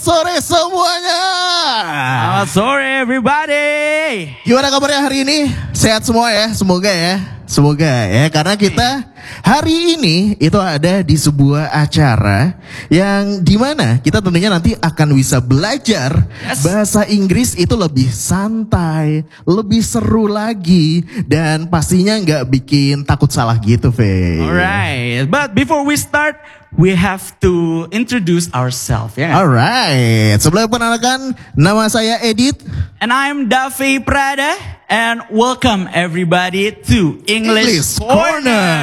Selamat sore semuanya. Selamat sore everybody. Gimana kabarnya hari ini? Sehat semua ya? Semoga ya. Karena kita hari ini itu ada di sebuah acara yang dimana kita tentunya nanti akan bisa belajar bahasa Inggris itu lebih santai, lebih seru lagi, dan pastinya nggak bikin takut salah gitu, Fe. Alright, but before we start, we have to introduce ourselves. Ya? Alright, sebelum perkenalkan, nama saya Edit. And I'm Davi Prada. And welcome everybody to English Corner.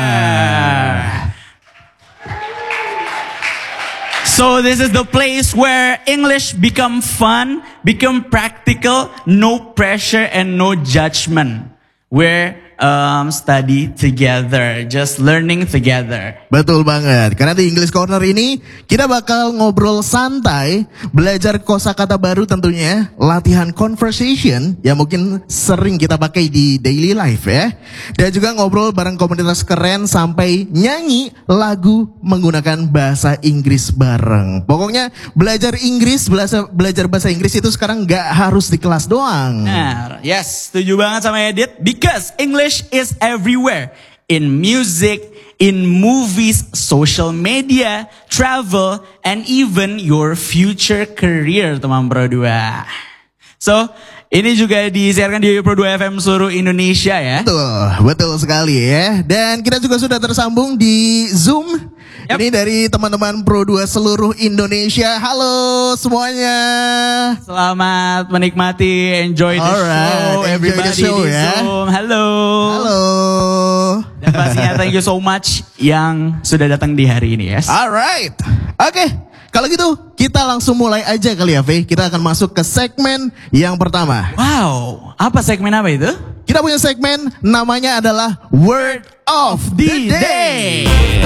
So this is the place where English become fun, become practical, no pressure and no judgment. Where study together, just learning together. Betul banget, karena di English Corner ini kita bakal ngobrol santai, belajar kosakata baru tentunya, latihan conversation yang mungkin sering kita pakai di daily life ya. Dan juga ngobrol bareng komunitas keren sampai nyanyi lagu menggunakan bahasa Inggris bareng. Pokoknya belajar Inggris, belajar bahasa Inggris itu sekarang gak harus di kelas doang. Nah, yes, setuju banget sama Edit, because English is everywhere. In music, in movies, social media, travel, and even your future career, teman Pro 2. So, ini juga disiarkan di Pro 2 FM seluruh Indonesia ya. Betul sekali ya. Dan kita juga sudah tersambung di Zoom. Yep. Ini dari teman-teman Pro 2 seluruh Indonesia. Halo semuanya. Selamat menikmati, enjoy the show, everybody di Zoom. Halo. Dan pastinya thank you so much yang sudah datang di hari ini ya. Alright. Oke. Kalau gitu kita langsung mulai aja kali ya, Fe. Kita akan masuk ke segmen yang pertama. Wow, apa segmen apa itu? Kita punya segmen namanya adalah Word of the Day.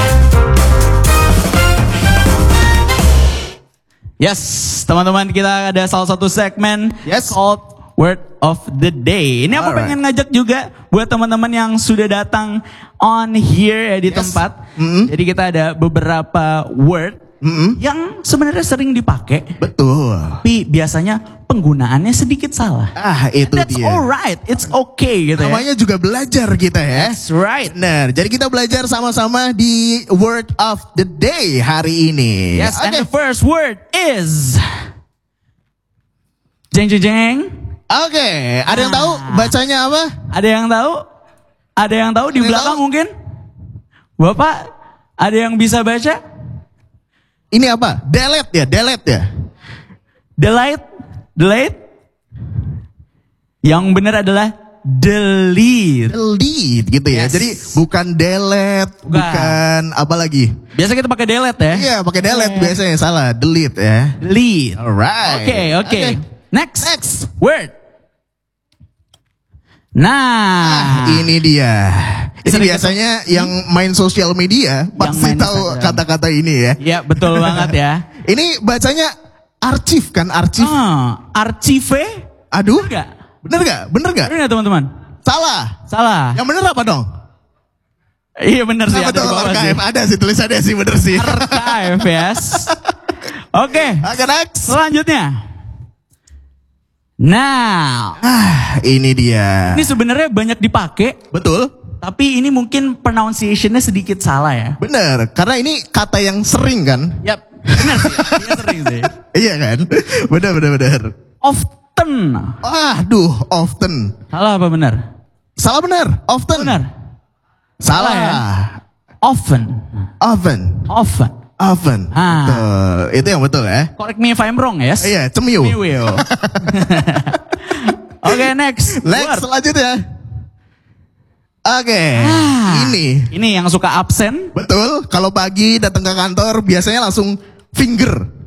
Yes, teman-teman, kita ada salah satu segmen called Word of the Day. Ini aku pengen ngajak juga buat teman-teman yang sudah datang on here ya di tempat. Jadi kita ada beberapa word yang sebenarnya sering dipakai. Betul. Tapi biasanya penggunaannya sedikit salah. Itu That's dia. Alright, it's okay gitu. Namanya juga belajar kita ya. That's right. Benar. Jadi kita belajar sama-sama di Word of the Day hari ini. Yes, and the first word is jeng jeng jeng. Oke, ada yang tahu bacanya apa? Ada yang tahu? Ada yang tahu di belakang mungkin? Bapak, ada yang bisa baca? Ini apa? Delete ya. Delete. Yang benar adalah delete. Delete gitu ya. Jadi bukan delete, bukan apa lagi? Biasa kita pakai delete ya? Iya, pakai delete biasanya, salah. Delete ya. Delete. Alright. Oke. Next word. Nah, ini dia. Ini biasanya yang main sosial media pasti tahu kata-kata ini ya. Iya, betul banget ya. Ini bacanya arsip kan, arsip. Archive? Aduh. Bener gak Bener gak teman-teman? Salah. Yang bener apa dong? Iya bener sih. Betul, archive. Ada sih tulisannya sih, bener sih. Archive, yes. Oke. Next. Selanjutnya. Nah, ini dia. Ini sebenarnya banyak dipakai. Betul. Tapi ini mungkin pronunciation-nya sedikit salah ya. Bener, karena ini kata yang sering kan. Yap, bener sih. Dia sering sih. Iya kan? Bener. Often. Often. Salah apa benar? Salah benar, often. Benar. Salah ya? Often. Betul. Itu yang betul ya. Correct me if I'm wrong, yes? Iya, cemiu. Oke, next selanjutnya. Oke, ini yang suka absen. Betul, kalau pagi datang ke kantor biasanya langsung finger.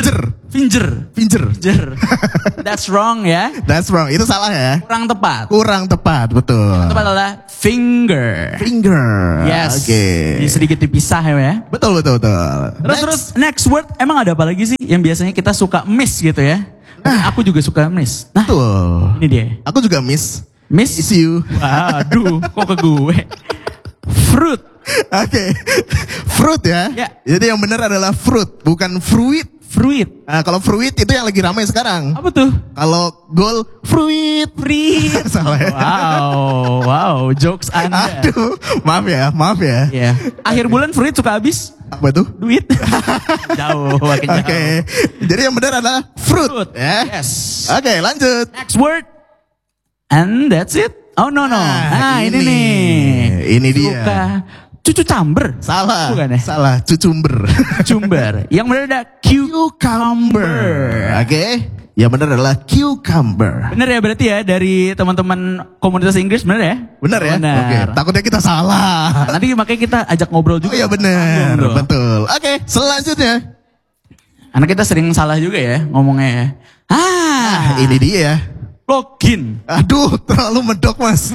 That's wrong ya. That's wrong, itu salah ya. Kurang tepat, betul. Yang tepat adalah finger. Yes. Oke. Ini sedikit dipisah ya. Betul. Terus next word, emang ada apa lagi sih yang biasanya kita suka miss gitu ya? Aku juga suka miss. Nah, betul. Ini dia. Aku juga miss. Miss you. Waduh, kok ke gue. Fruit. Oke. Fruit ya. Jadi yang benar adalah fruit, bukan fruit. Fruit. Nah, kalau fruit itu yang lagi ramai sekarang. Apa tuh? Kalau goal fruit. Fruit. Salah ya. Wow, jokes Anda. Aduh, maaf ya. Ya. Akhir bulan fruit suka habis Apa tuh? duit. Jauh, makin jauh. Oke. Jadi yang benar adalah fruit. Fruit. Ya. Yes. Oke, lanjut. Next word. And that's it. Oh no. Nah, ini nih. Ini dia. Suka cucu camber. Salah. Bukan ya? Salah, cucumber. Cumber. Yang benar ada cucumber. Oke. Yang benar adalah cucumber. Bener ya berarti ya dari teman-teman komunitas Inggris bener ya? Benar ya? Benar. Oke. Takutnya kita salah. Nanti makanya kita ajak ngobrol Oh juga. iya benar. Ngobrol. Betul. Oke, selanjutnya. Karena kita sering salah juga ya ngomongnya ya. Ini dia. Login. Aduh, terlalu medok mas.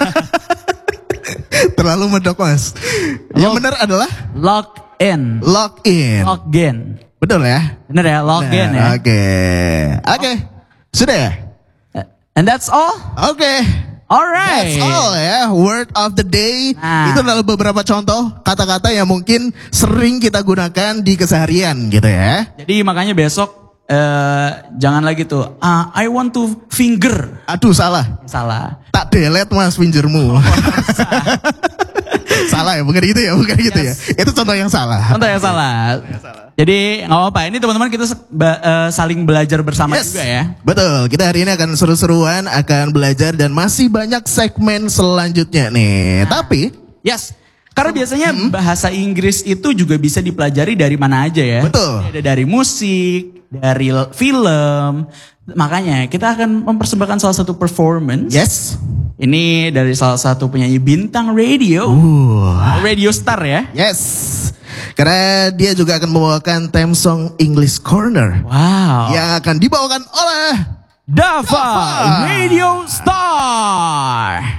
Terlalu medok mas. Yang benar adalah Login. login. Login. Betul ya? Bener ya, login ya. Oke. Sudah ya? And that's all? Oke. Alright. That's all ya. Word of the day. Nah. Itu adalah beberapa contoh kata-kata yang mungkin sering kita gunakan di keseharian gitu ya. Jadi makanya besok jangan lagi tuh. I want to finger. Aduh salah. Salah. Tak delete mas pinjermu. Salah ya, bukan gitu ya, bukan gitu ya. Itu contoh yang salah. Contoh yang salah. Jadi nggak apa-apa. Ini teman-teman kita saling belajar bersama juga ya. Betul, kita hari ini akan seru-seruan, akan belajar dan masih banyak segmen selanjutnya nih. Tapi, Yes. Karena biasanya bahasa Inggris itu juga bisa dipelajari dari mana aja ya. Betul. Ada dari musik, dari film. Makanya kita akan mempersembahkan salah satu performance. yes. Ini dari salah satu penyanyi bintang radio. Radio Star ya. Yes. Karena dia juga akan membawakan theme song English Corner. Wow. Yang akan dibawakan oleh Dava Radio Star.